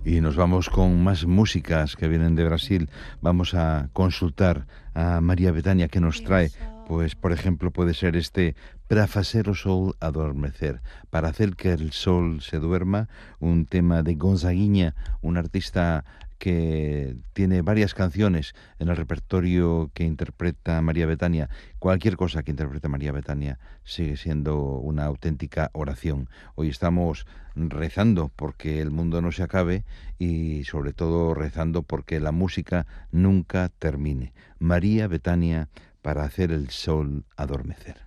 Y nos vamos con más músicas que vienen de Brasil. Vamos a consultar a María Bethânia que nos trae. Pues, por ejemplo, puede ser este Para facer o sol adormecer, para hacer que el sol se duerma, un tema de Gonzaguinha, un artista que tiene varias canciones en el repertorio que interpreta María Bethânia. Cualquier cosa que interpreta María Bethânia sigue siendo una auténtica oración. Hoy estamos rezando porque el mundo no se acabe y sobre todo rezando porque la música nunca termine. María Bethânia, para hacer el sol adormecer.